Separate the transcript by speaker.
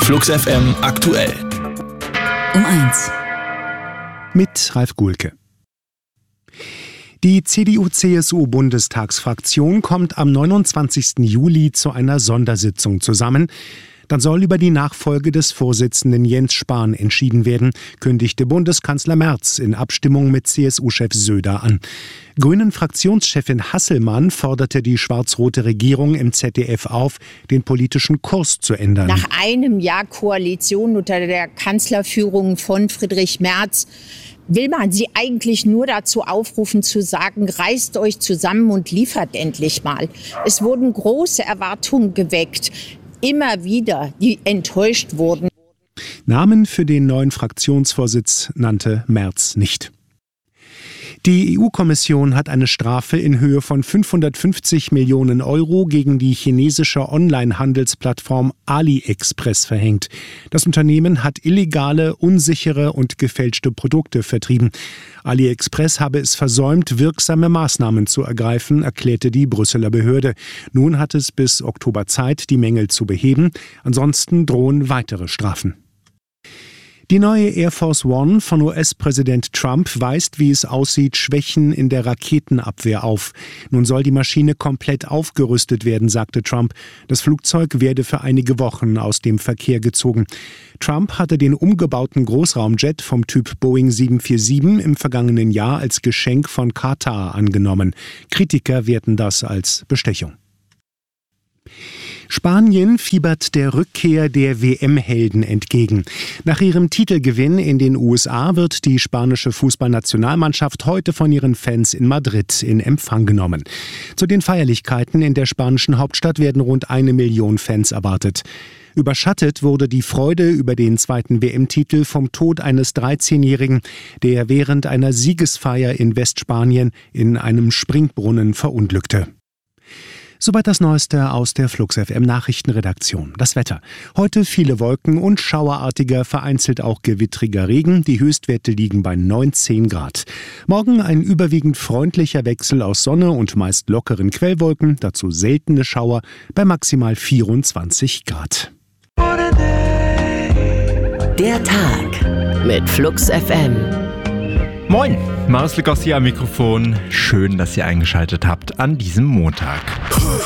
Speaker 1: Flux FM aktuell.
Speaker 2: Um 1.
Speaker 3: Mit Ralf Guhlke. Die CDU-CSU-Bundestagsfraktion kommt am 29. Juli zu einer Sondersitzung zusammen. Dann soll über die Nachfolge des Vorsitzenden Jens Spahn entschieden werden, kündigte Bundeskanzler Merz in Abstimmung mit CSU-Chef Söder an. Grünen-Fraktionschefin Hasselmann forderte die schwarz-rote Regierung im ZDF auf, den politischen Kurs zu ändern.
Speaker 4: Nach einem Jahr Koalition unter der Kanzlerführung von Friedrich Merz will man sie eigentlich nur dazu aufrufen zu sagen, reißt euch zusammen und liefert endlich mal. Es wurden große Erwartungen geweckt, immer wieder, die enttäuscht wurden.
Speaker 3: Namen für den neuen Fraktionsvorsitz nannte Merz nicht. Die EU-Kommission hat eine Strafe in Höhe von 550 Millionen Euro gegen die chinesische Online-Handelsplattform AliExpress verhängt. Das Unternehmen hat illegale, unsichere und gefälschte Produkte vertrieben. AliExpress habe es versäumt, wirksame Maßnahmen zu ergreifen, erklärte die Brüsseler Behörde. Nun hat es bis Oktober Zeit, die Mängel zu beheben. Ansonsten drohen weitere Strafen. Die neue Air Force One von US-Präsident Trump weist, wie es aussieht, Schwächen in der Raketenabwehr auf. Nun soll die Maschine komplett aufgerüstet werden, sagte Trump. Das Flugzeug werde für einige Wochen aus dem Verkehr gezogen. Trump hatte den umgebauten Großraumjet vom Typ Boeing 747 im vergangenen Jahr als Geschenk von Katar angenommen. Kritiker werten das als Bestechung. Spanien fiebert der Rückkehr der WM-Helden entgegen. Nach ihrem Titelgewinn in den USA wird die spanische Fußballnationalmannschaft heute von ihren Fans in Madrid in Empfang genommen. Zu den Feierlichkeiten in der spanischen Hauptstadt werden rund 1 Million Fans erwartet. Überschattet wurde die Freude über den zweiten WM-Titel vom Tod eines 13-Jährigen, der während einer Siegesfeier in Westspanien in einem Springbrunnen verunglückte. Soweit das Neueste aus der Flux FM Nachrichtenredaktion. Das Wetter. Heute viele Wolken und schauerartiger, vereinzelt auch gewittriger Regen. Die Höchstwerte liegen bei 19 Grad. Morgen ein überwiegend freundlicher Wechsel aus Sonne und meist lockeren Quellwolken. Dazu seltene Schauer bei maximal 24 Grad.
Speaker 2: Der Tag mit Flux FM.
Speaker 5: Moin, Marius Legossi am Mikrofon. Schön, dass ihr eingeschaltet habt an diesem Montag.